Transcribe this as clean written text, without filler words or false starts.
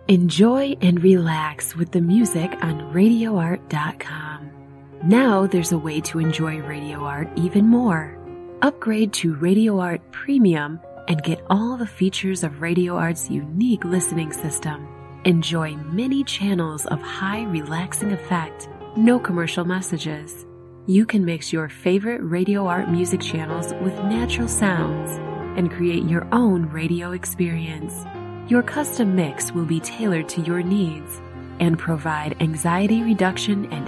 Enjoy and relax with the music on RadioArt.com. Now there's a way to enjoy Radio Art even more. Upgrade to Radio Art Premium and get all the features of Radio Art's unique listening system. Enjoy many channels of high relaxing effect, no commercial messages. You can mix your favorite Radio Art music channels with natural sounds and create your own radio experience. Your custom mix will be tailored to your needs and provide anxiety reduction and